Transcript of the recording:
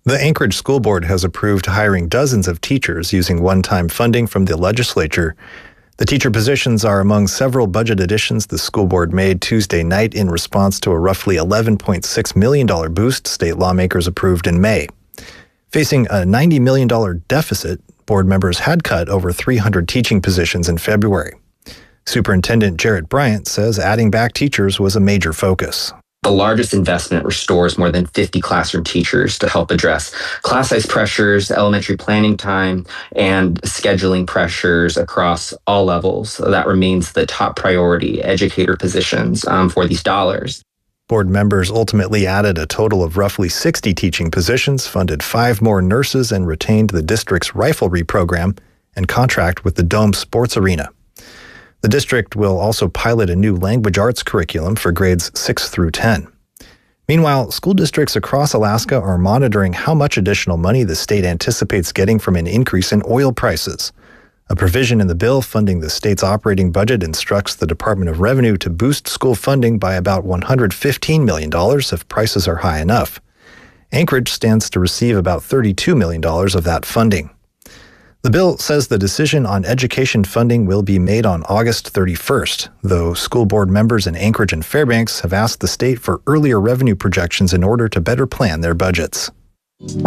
The Anchorage School Board has approved hiring dozens of teachers using one-time funding from the legislature. The teacher positions are among several budget additions the school board made Tuesday night in response to a roughly $11.6 million boost state lawmakers approved in May. Facing a $90 million deficit, board members had cut over 300 teaching positions in February. Superintendent Jarrett Bryant says adding back teachers was a major focus. The largest investment restores more than 50 classroom teachers to help address class size pressures, elementary planning time, and scheduling pressures across all levels. That remains the top priority educator positions for these dollars. Board members ultimately added a total of roughly 60 teaching positions, funded 5 more nurses, and retained the district's riflery program and contract with the Dome Sports Arena. The district will also pilot a new language arts curriculum for grades 6 through 10. Meanwhile, school districts across Alaska are monitoring how much additional money the state anticipates getting from an increase in oil prices. A provision in the bill funding the state's operating budget instructs the Department of Revenue to boost school funding by about $115 million if prices are high enough. Anchorage stands to receive about $32 million of that funding. The bill says the decision on education funding will be made on August 31st, though school board members in Anchorage and Fairbanks have asked the state for earlier revenue projections in order to better plan their budgets.